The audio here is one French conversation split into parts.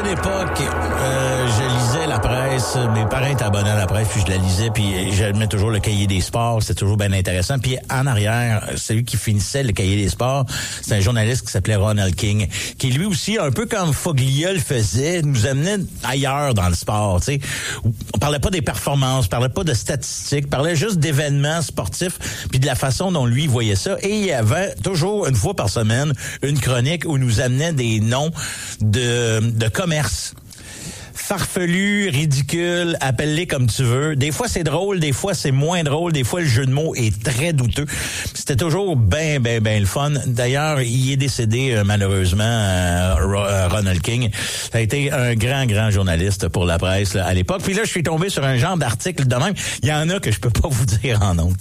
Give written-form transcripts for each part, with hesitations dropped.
l'époque, je lisais la presse. Mes parents étaient abonnés à la presse, puis je la lisais, puis j'aimais toujours le cahier des sports. C'était toujours bien intéressant. Puis en arrière, celui qui finissait le cahier des sports, c'est un journaliste qui s'appelait Ronald King, qui lui aussi, un peu comme Foglia le faisait, nous amenait ailleurs dans le sport. Tu sais, on parlait pas des performances, on parlait pas de statistiques, on parlait juste d'événements sportifs, puis de la façon dont lui voyait ça. Et il y avait toujours une fois par semaine une chronique où il nous amenait des noms de commerce. Farfelu, ridicule, appelle-les comme tu veux. Des fois, c'est drôle, des fois, c'est moins drôle. Des fois, le jeu de mots est très douteux. C'était toujours ben le fun. D'ailleurs, il est décédé, malheureusement, Ronald King. Ça a été un grand journaliste pour la presse là, à l'époque. Puis là, je suis tombé sur un genre d'article de même. Il y en a que je peux pas vous dire en ondes.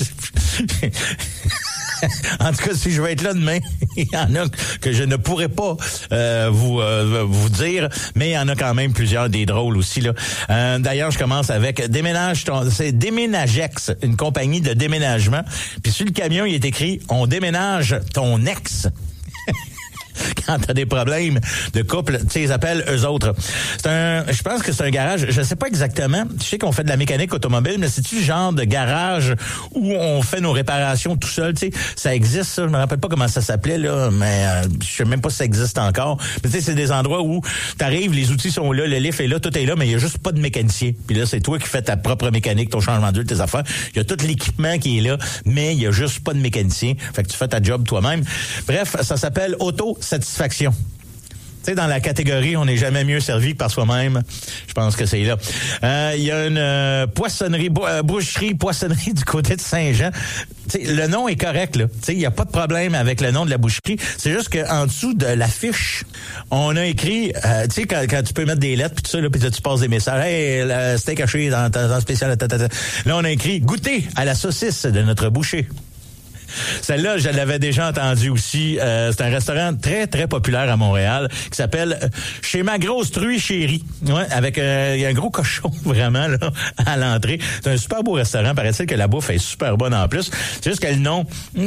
En tout cas, si je vais être là demain, il y en a que je ne pourrais pas vous dire, mais il y en a quand même plusieurs des drôles aussi là. D'ailleurs, je commence avec c'est Déménagex, une compagnie de déménagement. Puis sur le camion, il est écrit « On déménage ton ex ». Quand t'as des problèmes de couple, tu sais, ils appellent eux autres. Je pense que c'est un garage, je sais pas exactement. Je sais qu'on fait de la mécanique automobile, mais c'est-tu le genre de garage où on fait nos réparations tout seul, tu sais? Ça existe, ça. Je me rappelle pas comment ça s'appelait, là, mais je sais même pas si ça existe encore. Mais tu sais, c'est des endroits où t'arrives, les outils sont là, le lift est là, tout est là, mais il y a juste pas de mécanicien. Puis là, c'est toi qui fais ta propre mécanique, ton changement d'huile, tes affaires. Il y a tout l'équipement qui est là, mais il y a juste pas de mécanicien. Fait que tu fais ta job toi-même. Bref, ça s'appelle autosatisfaction. Tu sais, dans la catégorie, on n'est jamais mieux servi que par soi-même. Je pense que c'est là. Il y a une boucherie-poissonnerie du côté de Saint-Jean. Tu sais, le nom est correct, là. Tu sais, il n'y a pas de problème avec le nom de la boucherie. C'est juste qu'en dessous de l'affiche, on a écrit, tu sais, quand tu peux mettre des lettres, puis tout ça, là, puis tu passes des messages. Hey, le steak haché dans le spécial. Là, on a écrit, goûtez à la saucisse de notre boucher. Celle-là, je l'avais déjà entendue aussi. C'est un restaurant très, très populaire à Montréal qui s'appelle Chez ma grosse truie chérie. Ouais, avec il y a un gros cochon vraiment là à l'entrée. C'est un super beau restaurant. Paraît-il que la bouffe est super bonne en plus. C'est juste que le nom...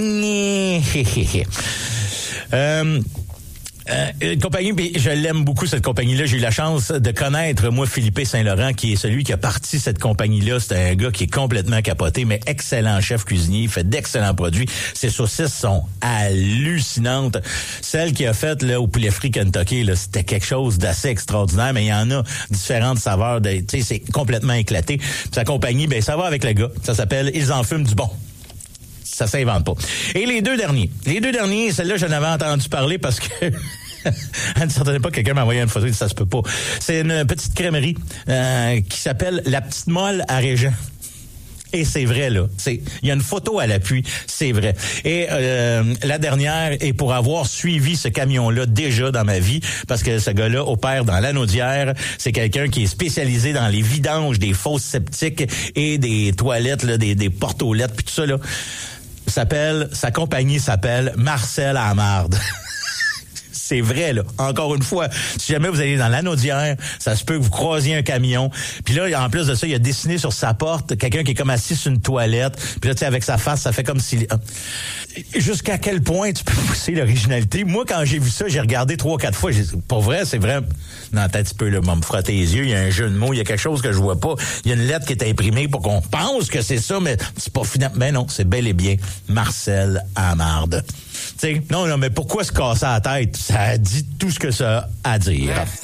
une compagnie, puis je l'aime beaucoup cette compagnie-là. J'ai eu la chance de connaître, moi, Philippe Saint-Laurent, qui est celui qui a parti cette compagnie-là. C'est un gars qui est complètement capoté, mais excellent chef cuisinier. Il fait d'excellents produits. Ses saucisses sont hallucinantes. Celle qu'il a faite là au poulet frit Kentucky, là, c'était quelque chose d'assez extraordinaire, mais il y en a différentes saveurs. Tu sais, c'est complètement éclaté. Puis sa compagnie, ben ça va avec le gars. Ça s'appelle Ils en fument du bon. Ça s'invente pas. Et les deux derniers, celle-là, j'en avais entendu parler parce que à une certaine époque, quelqu'un m'a envoyé une photo et dit ça se peut pas. C'est une petite crèmerie qui s'appelle La Petite Molle à Régent. Et c'est vrai, là. Il y a une photo à l'appui, c'est vrai. Et la dernière, et pour avoir suivi ce camion-là déjà dans ma vie, parce que ce gars-là opère dans l'Anaudière, c'est quelqu'un qui est spécialisé dans les vidanges des fosses septiques et des toilettes, là, des portes aux lettres, puis tout ça, là. Sa compagnie s'appelle Marcel à la marde. C'est vrai, là. Encore une fois, si jamais vous allez dans l'Anaudière, ça se peut que vous croisiez un camion. Puis là, en plus de ça, il a dessiné sur sa porte quelqu'un qui est comme assis sur une toilette. Puis là, tu sais, avec sa face, ça fait comme si... Jusqu'à quel point tu peux pousser l'originalité? Moi, quand j'ai vu ça, j'ai regardé 3-4 fois. Pour vrai, c'est vrai. Non, peut-être tu peux là, me frotter les yeux. Il y a un jeu de mots. Il y a quelque chose que je vois pas. Il y a une lettre qui est imprimée pour qu'on pense que c'est ça, mais c'est pas finalement... Ben non, c'est bel et bien Marcel à marde. Tu sais, non, mais pourquoi se casser la tête? Ça dit tout ce que ça a à dire.